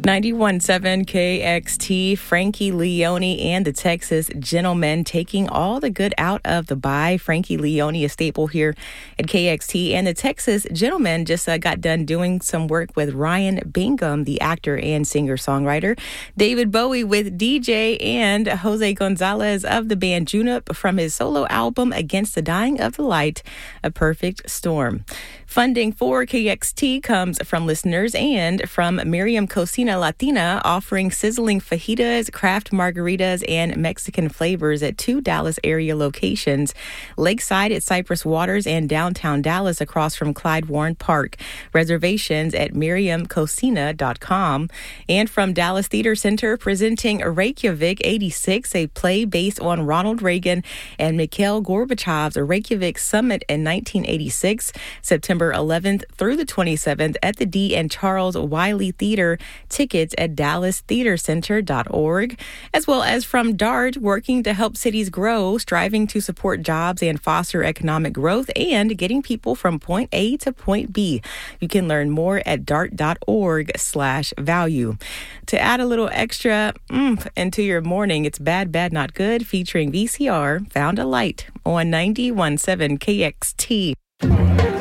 91.7 KXT, Frankie Leone and the Texas Gentlemen taking all the good out of the bye. Frankie Leone, a staple here at KXT, and the Texas Gentlemen just got done doing some work with Ryan Bingham, the actor and singer-songwriter, David Bowie with DJ, and Jose Gonzalez of the band Junip from his solo album Against the Dying of the Light, A Perfect Storm. Funding for KXT comes from listeners and from Miriam Cocina Latina, offering sizzling fajitas, craft margaritas, and Mexican flavors at 2 Dallas area locations, Lakeside at Cypress Waters and downtown Dallas across from Clyde Warren Park. Reservations at miriamcocina.com. And from Dallas Theater Center, presenting Reykjavik 86, a play based on Ronald Reagan and Mikhail Gorbachev's Reykjavik Summit in 1986, September 11th through the 27th at the D. and Charles Wiley Theater. Tickets at dallastheatercenter.org. As well as from DART, working to help cities grow, striving to support jobs and foster economic growth, and getting people from point A to point B. You can learn more at dart.org/value. To add a little extra oomph into your morning, it's Bad, Bad, Not Good featuring VCR, Found a Light on 91.7 KXT.